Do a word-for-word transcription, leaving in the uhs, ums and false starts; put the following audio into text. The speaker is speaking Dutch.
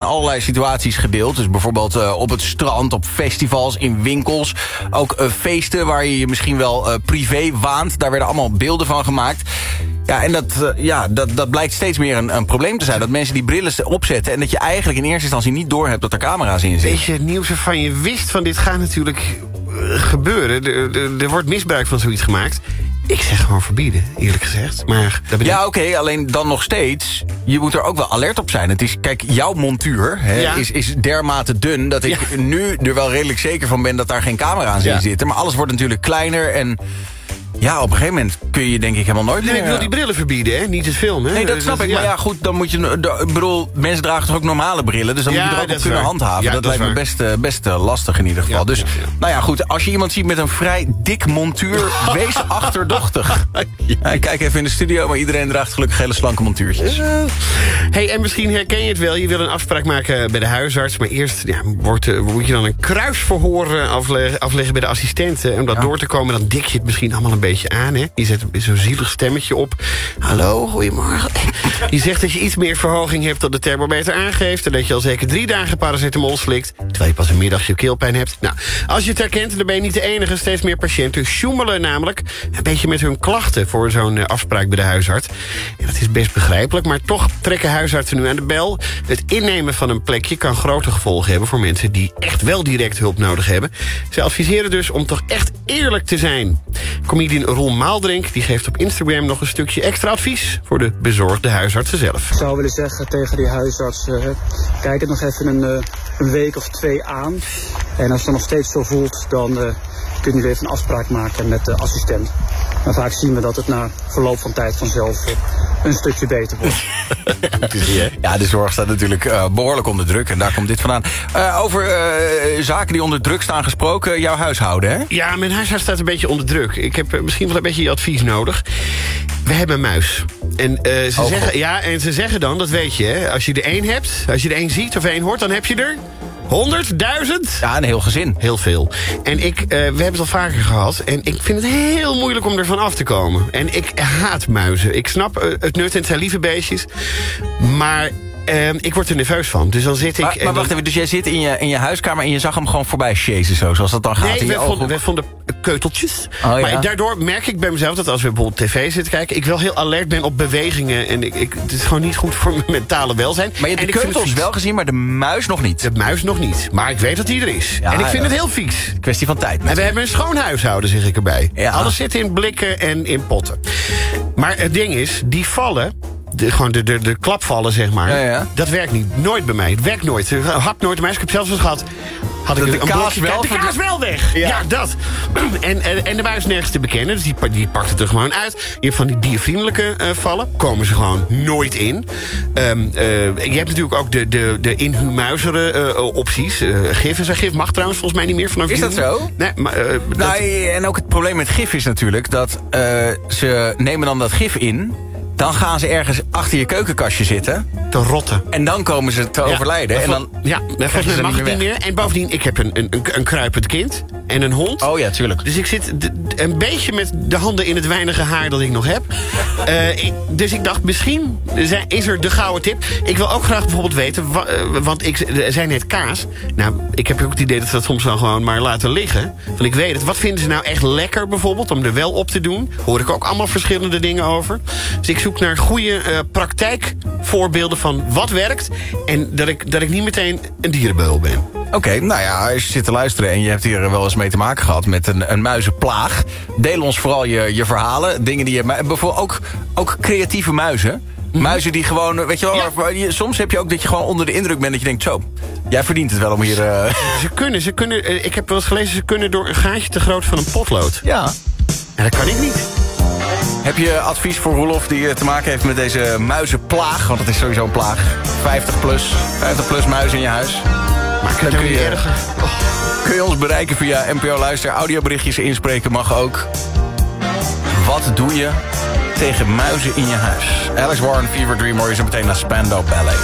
allerlei situaties gedeeld. Dus bijvoorbeeld uh, op het strand, op festivals, in winkels. Ook uh, feesten waar je je misschien wel uh, privé waant. Daar werden allemaal beelden van gemaakt. Ja, en dat, uh, ja, dat, dat blijkt steeds meer een, een probleem te zijn. Dat mensen die brillen opzetten en dat je eigenlijk in eerste instantie niet doorhebt dat er camera's in zitten. Weet je, het nieuws waarvan je wist van dit gaat natuurlijk uh, gebeuren. Er, er, er wordt misbruik van zoiets gemaakt. Ik zeg gewoon verbieden, eerlijk gezegd. Maar dat ja, oké, okay, alleen dan nog steeds. Je moet er ook wel alert op zijn. Het is, kijk, jouw montuur hè, ja. is, is dermate dun dat ik ja. nu er wel redelijk zeker van ben dat daar geen camera's in ja. zitten. Maar alles wordt natuurlijk kleiner en ja, op een gegeven moment kun je denk ik helemaal nooit nee, meer... ik wil die brillen verbieden, hè? Niet het filmen. Nee, dat snap dat, ik. Ja. Maar ja, goed, dan moet je... Ik bedoel, mensen dragen toch ook normale brillen? Dus dan ja, moet je er ook op kunnen waar. handhaven. Ja, dat, dat lijkt me best, best lastig in ieder geval. Ja, dus, ja, ja. nou ja, goed. Als je iemand ziet met een vrij dik montuur, wees achterdochtig. Ja, kijk even in de studio, maar iedereen draagt gelukkig hele slanke montuurtjes. Ja. Hey, en misschien herken je het wel. Je wil een afspraak maken bij de huisarts. Maar eerst ja, wordt, uh, moet je dan een kruisverhoor afleggen, afleggen bij de assistent. Om dat ja. door te komen, dan dik je het misschien allemaal een beetje aan. Hè? Je zet zo'n zielig stemmetje op. Hallo, goedemorgen. Je zegt dat je iets meer verhoging hebt dan de thermometer aangeeft. En dat je al zeker drie dagen paracetamol slikt. Terwijl je pas een middagje keelpijn hebt. Nou, als je het herkent, dan ben je niet de enige. Steeds meer patiënten sjoemelen namelijk een beetje met hun klachten voor zo'n afspraak bij de huisarts. En dat is best begrijpelijk, maar toch trekken huisartsen nu aan de bel. Het innemen van een plekje kan grote gevolgen hebben voor mensen die echt wel direct hulp nodig hebben. Ze adviseren dus om toch echt eerlijk te zijn. Comedian Roel Maaldrink die geeft op Instagram nog een stukje extra advies voor de bezorgde huisartsen zelf. Ik zou willen zeggen tegen die huisarts, uh, kijk het nog even een, uh, een week of twee aan. En als je het nog steeds zo voelt, dan uh, kun je weer even een afspraak maken met de assistent. Maar vaak zien we dat het na verloop van tijd vanzelf uh, een stukje beter wordt. Ja, de zorg staat natuurlijk uh, behoorlijk onder druk. En daar komt dit vandaan. Uh, over uh, zaken die onder druk staan gesproken. Jouw huishouden, hè? Ja, mijn huishouden staat een beetje onder druk. Ik heb uh, misschien wel een beetje je advies nodig. We hebben een muis. En, uh, ze oh, zeggen, ja, en ze zeggen dan, dat weet je, hè, als je er één hebt, als je er één ziet of één hoort, dan heb je er honderdduizend? Ja, een heel gezin. Heel veel. En ik, uh, we hebben het al vaker gehad. En ik vind het heel moeilijk om ervan af te komen. En ik haat muizen. Ik snap uh, het nut en het zijn lieve beestjes. Maar Uh, ik word er nerveus van. Dus dan zit ik... Maar, maar wacht even, dus jij zit in je, in je huiskamer en je zag hem gewoon voorbij chasen zo, zoals dat dan gaat? Nee, we vonden, we vonden keuteltjes. Oh, maar ja? daardoor merk ik bij mezelf dat als we bijvoorbeeld tv zitten kijken, ik wel heel alert ben op bewegingen. En ik, ik, het is gewoon niet goed voor mijn mentale welzijn. Maar je hebt de keutels wel gezien, maar de muis nog niet? De muis nog niet. Maar ik weet dat hij er is. Ja, en ik vind ja. het heel vies. Kwestie van tijd. En we hebben een schoon huishouden, zeg ik erbij. Ja. Alles zit in blikken en in potten. Maar het ding is, die vallen... De, gewoon de, de, de klapvallen, zeg maar. Ja, ja. Dat werkt niet. Nooit bij mij. Het werkt nooit. Het hakt nooit. Maar ik heb zelfs wel gehad. Had ik de, een de kaas wel, de kaas wel weg. Ja, ja dat. En, en, en de muis nergens te bekennen. Dus die, die pakt het er gewoon uit. Je hebt van die diervriendelijke uh, vallen. Komen ze gewoon nooit in. Um, uh, je hebt natuurlijk ook de, de, de inhumusere uh, opties. Uh, gif is er. Gif mag trouwens volgens mij niet meer vanaf Is dat zo? Nee, maar, uh, nou, dat... En ook het probleem met gif is natuurlijk dat uh, ze nemen dan dat gif in. Dan gaan ze ergens achter je keukenkastje zitten. Te rotten. En dan komen ze te ja, overlijden. En dan ja, volgens mij mag het niet meer. En bovendien, ik heb een, een, een kruipend kind. En een hond. Oh ja, tuurlijk. Dus ik zit een beetje met de handen in het weinige haar dat ik nog heb. Uh, ik, dus ik dacht, misschien is er de gouden tip. Ik wil ook graag bijvoorbeeld weten, wa, uh, want ik zei net kaas. Nou, ik heb ook het idee dat ze dat soms wel gewoon maar laten liggen. Want ik weet het. Wat vinden ze nou echt lekker bijvoorbeeld, om er wel op te doen? Hoor ik ook allemaal verschillende dingen over. Dus ik zoek naar goede uh, praktijkvoorbeelden van wat werkt. En dat ik, dat ik niet meteen een dierenbeul ben. Oké, okay, nou ja, als je zit te luisteren en je hebt hier wel eens mee te maken gehad met een, een muizenplaag. Deel ons vooral je, je verhalen. Dingen die je... Bijvoorbeeld ook, ook creatieve muizen. Muizen die gewoon, weet je wel, ja. Soms heb je ook dat je gewoon onder de indruk bent dat je denkt, zo, jij verdient het wel om hier... Uh... Ze kunnen, ze kunnen, ik heb wel eens gelezen, ze kunnen door een gaatje te groot van een potlood. Ja. En dat kan ik niet. Heb je advies voor Roelof die te maken heeft met deze muizenplaag? Want het is sowieso een plaag. vijftig plus, vijftig plus muizen in je huis. Maar dan kun je, erger. Oh. Kun je ons bereiken via N P O Luister. Audioberichtjes inspreken mag ook. Wat doe je tegen muizen in je huis? Alex Warren, Fever Dream, hoor je zo meteen naar Spandau Ballet.